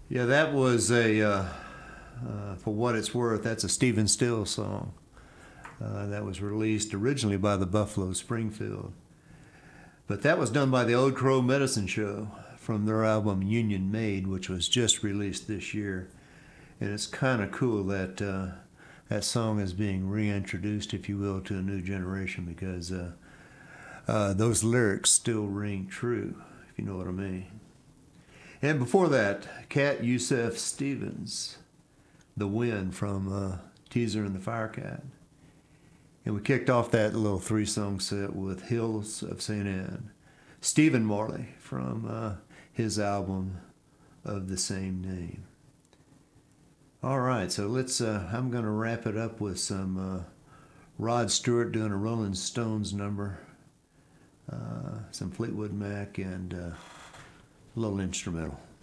Yeah, that was for what it's worth, that's a Stephen Stills song that was released originally by the Buffalo Springfield. But that was done by the Old Crow Medicine Show from their album Union Made, which was just released this year. And it's kind of cool that that song is being reintroduced, if you will, to a new generation because those lyrics still ring true, if you know what I mean. And before that, Cat Yusef Stevens, The Wind from Teaser and the Firecat. And we kicked off that little three-song set with Hills of St. Anne. Stephen Marley from his album of the same name. All right, so let's. I'm going to wrap it up with some Rod Stewart doing a Rolling Stones number, some Fleetwood Mac, and a little instrumental.